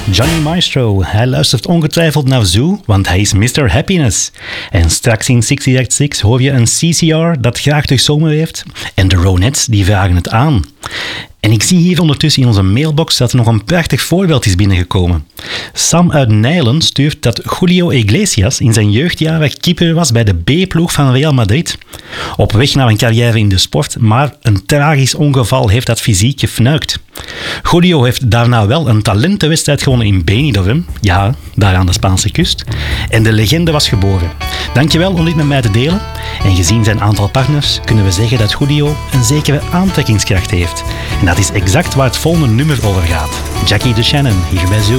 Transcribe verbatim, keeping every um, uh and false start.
Johnny Maestro. Hij luistert ongetwijfeld naar Zoo, want hij is mister Happiness. En straks in zestig zes hoor je een C C R dat graag terug zomer heeft. En de Ronettes die vragen het aan. En ik zie hier ondertussen in onze mailbox dat er nog een prachtig voorbeeld is binnengekomen. Sam uit Nijlen stuurt dat Julio Iglesias in zijn jeugdjaren keeper was bij de B-ploeg van Real Madrid. Op weg naar een carrière in de sport, maar een tragisch ongeval heeft dat fysiek gefnuikt. Julio heeft daarna wel een talentenwedstrijd gewonnen in Benidorm, ja, daar aan de Spaanse kust. En de legende was geboren. Dankjewel om dit met mij te delen. En gezien zijn aantal partners kunnen we zeggen dat Julio een zekere aantrekkingskracht heeft. En dat is exact waar het volgende nummer over gaat. Jackie DeShannon, hier bij Zoo.